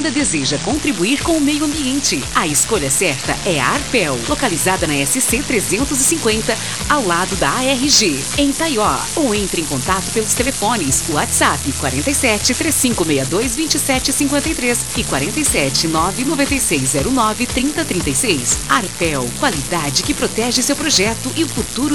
ainda deseja contribuir com o meio ambiente, a escolha certa é a Arpel, localizada na SC 350, ao lado da ARG, em Taió. Ou entre em contato pelos telefones WhatsApp 47 3562 2753 e 47 99609 3036. Arpel, qualidade que protege seu projeto e o futuro